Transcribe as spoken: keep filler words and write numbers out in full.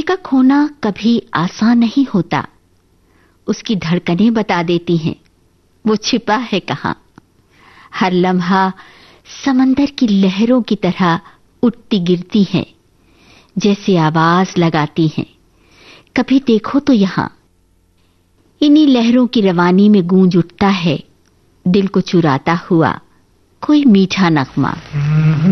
का खोना कभी आसान नहीं होता। उसकी धड़कनें बता देती हैं वो छिपा है कहां। हर लम्हा समंदर की लहरों की तरह उठती गिरती है, जैसे आवाज लगाती हैं, कभी देखो तो यहां। इन्हीं लहरों की रवानी में गूंज उठता है दिल को चुराता हुआ कोई मीठा नगमा।